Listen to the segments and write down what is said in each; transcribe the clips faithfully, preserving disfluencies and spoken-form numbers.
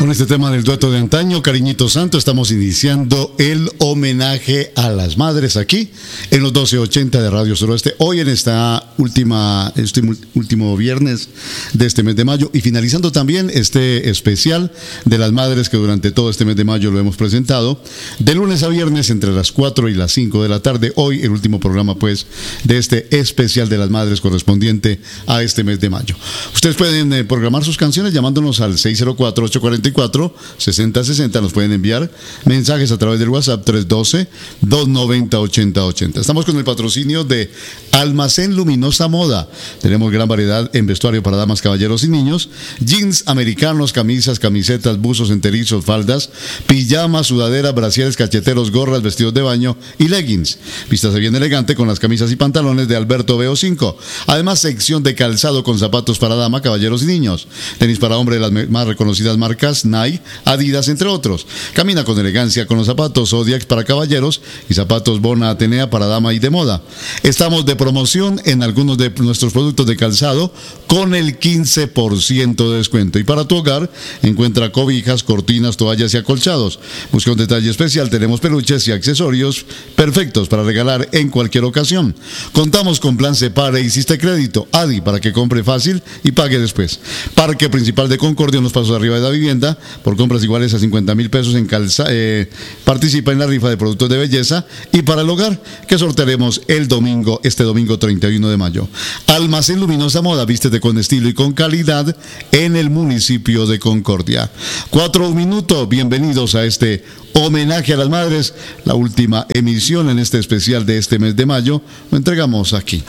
Con este tema del dueto de antaño, Cariñito Santo, estamos iniciando el homenaje a las madres aquí en los doce ochenta de Radio Suroeste. Hoy en esta última, este último viernes de este mes de mayo y finalizando también este especial de las madres que durante todo este mes de mayo lo hemos presentado. De lunes a viernes entre las cuatro y las cinco de la tarde. Hoy el último programa pues de este especial de las madres correspondiente a este mes de mayo. Ustedes pueden eh, programar sus canciones llamándonos al seis cero cuatro, ocho cuatro cuatro, seis cero seis cero. Nos pueden enviar mensajes a través del WhatsApp tres uno dos, dos nueve cero, ocho cero ocho cero. Estamos con el patrocinio de Almacén Luminosa Moda. Tenemos gran variedad en vestuario para damas, caballeros y niños. Jeans americanos, camisas, camisetas, buzos enterizos, faldas, pijamas, sudaderas, brasieres, cacheteros, gorras, vestidos de baño y leggings. Vístase bien elegante con las camisas y pantalones de Alberto B O cinco. Además, sección de calzado con zapatos para dama, caballeros y niños. Tenis para hombre de las más reconocidas marcas Nike, Adidas, entre otros. Camina con elegancia con los zapatos Zodiac para caballeros y zapatos Bona Atenea para dama y de moda. Estamos de promoción en algunos de nuestros productos de calzado con el quince por ciento de descuento. Y para tu hogar encuentra cobijas, cortinas, toallas y acolchados. Busca un detalle especial. Tenemos peluches y accesorios perfectos para regalar en cualquier ocasión. Contamos con plan Separe y Hiciste Crédito, A D I, para que compre fácil y pague después. Parque Principal de Concordia, unos pasos arriba de la vivienda. Por compras iguales a cincuenta mil pesos en calza, eh, participa en la rifa de productos de belleza y para el hogar que sortearemos el domingo, este domingo treinta y uno de mayo. Almacén Luminosa Moda, vístete con estilo y con calidad en el municipio de Concordia. Cuatro minutos, bienvenidos a este homenaje a las madres, la última emisión en este especial de este mes de mayo, lo entregamos aquí.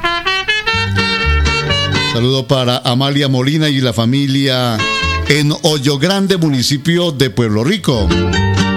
Saludo para Amalia Molina y la familia en Hoyo Grande, municipio de Pueblo Rico.